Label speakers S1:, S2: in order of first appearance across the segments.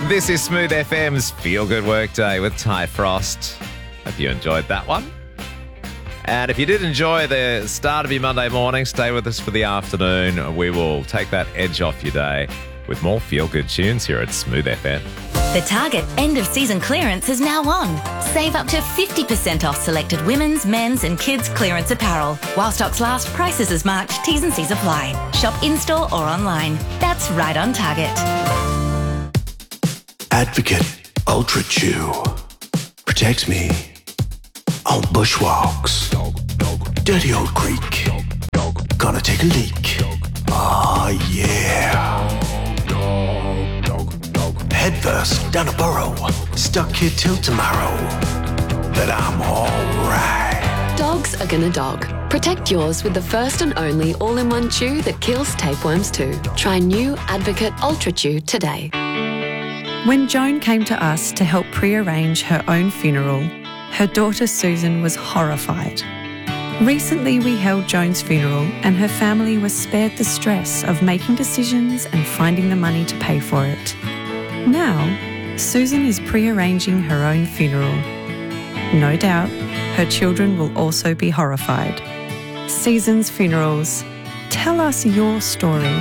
S1: This is Smooth FM's Feel Good Workday with Ty Frost. Hope you enjoyed that one. And if you did enjoy the start of your Monday morning, stay with us for the afternoon. We will take that edge off your day with more Feel Good tunes here at Smooth FM.
S2: The Target end-of-season clearance is now on. Save up to 50% off selected women's, men's and kids' clearance apparel. While stocks last, prices as marked, T's and C's apply. Shop in-store or online. That's right on Target.
S3: Advocate Ultra Chew protects me on bushwalks. Dirty old creek. Gonna take a leak. Oh yeah. Head first down a burrow. Stuck here till tomorrow. But I'm alright.
S4: Dogs are gonna dog. Protect yours with the first and only all-in-one chew that kills tapeworms too. Try new Advocate Ultra Chew today.
S5: When Joan came to us to help pre-arrange her own funeral, her daughter Susan was horrified. Recently we held Joan's funeral and her family was spared the stress of making decisions and finding the money to pay for it. Now, Susan is pre-arranging her own funeral. No doubt, her children will also be horrified. Seasons Funerals. Tell us your story.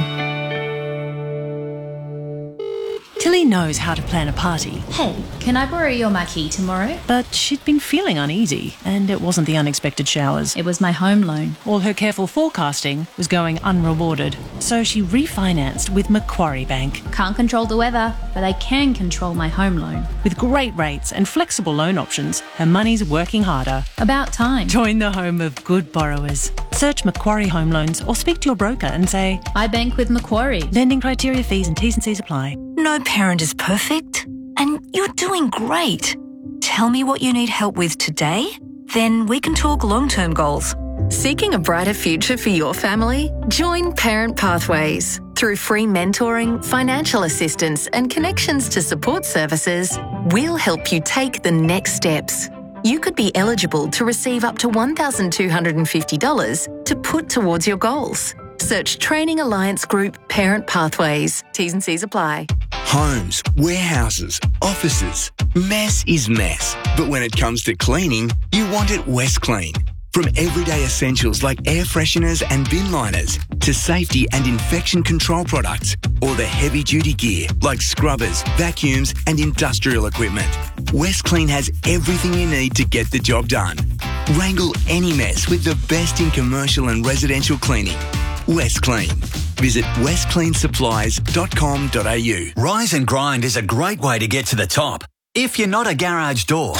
S6: Tilly knows how to plan a party.
S7: Hey, can I borrow your marquee tomorrow?
S6: But she'd been feeling uneasy, and it wasn't the unexpected showers.
S7: It was my home loan.
S6: All her careful forecasting was going unrewarded, so she refinanced with Macquarie Bank.
S7: Can't control the weather, but I can control my home loan.
S6: With great rates and flexible loan options, her money's working harder.
S7: About time.
S6: Join the home of good borrowers. Search Macquarie Home Loans or speak to your broker and say,
S7: I bank with Macquarie.
S6: Lending criteria, fees and T's and C's apply.
S2: No parent is perfect, and you're doing great. Tell me what you need help with today, then we can talk long-term goals.
S4: Seeking a brighter future for your family? Join Parent Pathways. Through free mentoring, financial assistance and connections to support services, we'll help you take the next steps. You could be eligible to receive up to $1,250 to put towards your goals. Search Training Alliance Group Parent Pathways. T's and C's apply.
S3: Homes, warehouses, offices. Mess is mess. But when it comes to cleaning, you want it West Clean. From everyday essentials like air fresheners and bin liners to safety and infection control products, or the heavy-duty gear like scrubbers, vacuums and industrial equipment, West Clean has everything you need to get the job done. Wrangle any mess with the best in commercial and residential cleaning. West Clean. Visit westcleansupplies.com.au.
S8: Rise and Grind is a great way to get to the top if you're not a garage door.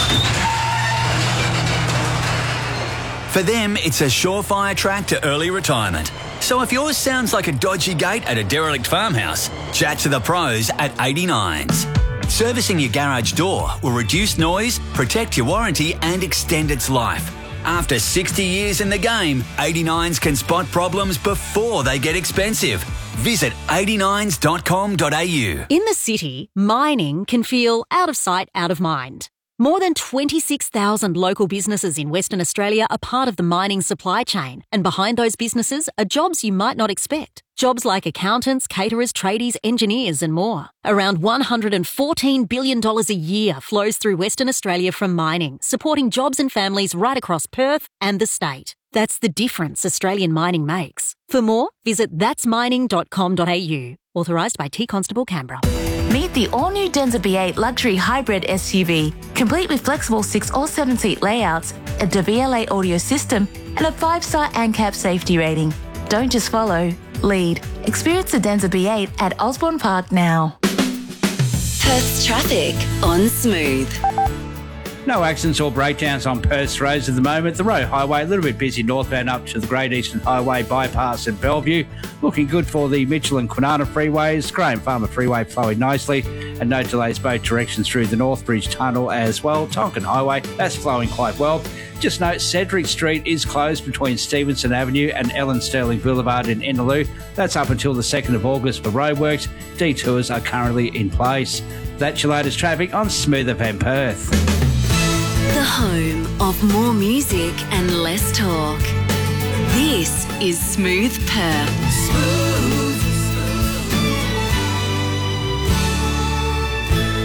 S8: For them, it's a surefire track to early retirement. So if yours sounds like a dodgy gate at a derelict farmhouse, chat to the pros at 89s. Servicing your garage door will reduce noise, protect your warranty and extend its life. After 60 years in the game, 89s can spot problems before they get expensive. Visit 89s.com.au.
S9: In the city, mining can feel out of sight, out of mind. More than 26,000 local businesses in Western Australia are part of the mining supply chain, and behind those businesses are jobs you might not expect. Jobs like accountants, caterers, tradies, engineers and more. Around $114 billion a year flows through Western Australia from mining, supporting jobs and families right across Perth and the state. That's the difference Australian mining makes. For more, visit that'smining.com.au. Authorised by T Constable Canberra.
S10: Meet the all-new Denza B8 luxury hybrid SUV, complete with flexible 6 or 7-seat layouts, a DVLA audio system, and a 5-star ANCAP safety rating. Don't just follow, lead. Experience the Denza B8 at Osborne Park now.
S2: Perth's traffic on Smooth.
S11: No accidents or breakdowns on Perth's roads at the moment. The Roe Highway, a little bit busy northbound up to the Great Eastern Highway bypass at Bellevue. Looking good for the Mitchell and Kwinana freeways. Graham Farmer Freeway flowing nicely. And no delays both directions through the Northbridge Tunnel as well. Tonkin Highway, that's flowing quite well. Just note, Cedric Street is closed between Stevenson Avenue and Ellen Sterling Boulevard in Innaloo. That's up until the 2nd of August for roadworks. Detours are currently in place. That's your latest traffic on Smooth FM Perth.
S2: The home of more music and less talk. This is Smooth Perth.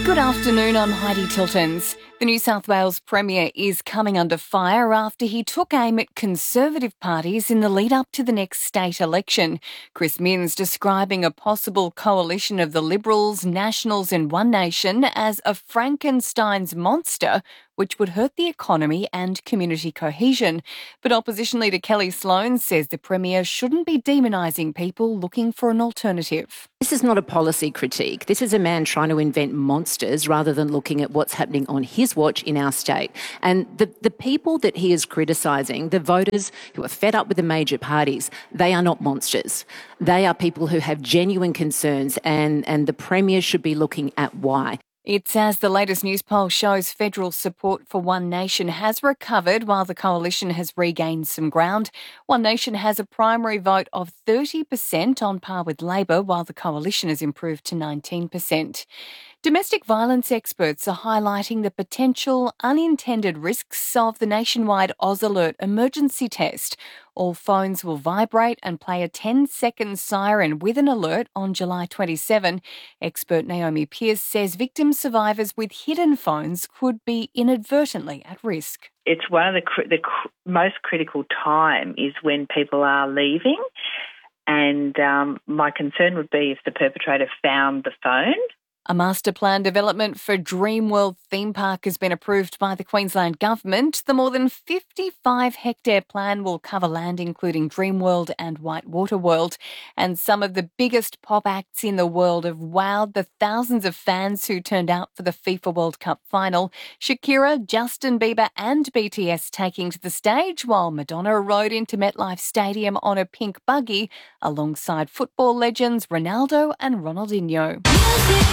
S12: Good afternoon, I'm Heidi Tiltons. The New South Wales Premier is coming under fire after he took aim at Conservative parties in the lead up to the next state election. Chris Minns describing a possible coalition of the Liberals, Nationals and One Nation as a Frankenstein's monster, which would hurt the economy and community cohesion. But opposition leader Kelly Sloan says the Premier shouldn't be demonising people looking for an alternative.
S13: This is not a policy critique. This is a man trying to invent monsters rather than looking at what's happening on his watch in our state. And the people that he is criticising, the voters who are fed up with the major parties, they are not monsters. They are people who have genuine concerns, and the Premier should be looking at why.
S12: It's as the latest news poll shows federal support for One Nation has recovered while the coalition has regained some ground. One Nation has a primary vote of 30% on par with Labor, while the coalition has improved to 19%. Domestic violence experts are highlighting the potential unintended risks of the nationwide Oz Alert emergency test. All phones will vibrate and play a 10-second siren with an alert on July 27. Expert Naomi Pearce says victim survivors with hidden phones could be inadvertently at risk.
S14: It's one of the most critical time is when people are leaving, and my concern would be if the perpetrator found the phone.
S12: A master plan development for Dreamworld theme park has been approved by the Queensland Government. The more than 55-hectare plan will cover land including Dreamworld and Whitewater World. And some of the biggest pop acts in the world have wowed the thousands of fans who turned out for the FIFA World Cup final. Shakira, Justin Bieber and BTS taking to the stage, while Madonna rode into MetLife Stadium on a pink buggy alongside football legends Ronaldo and Ronaldinho.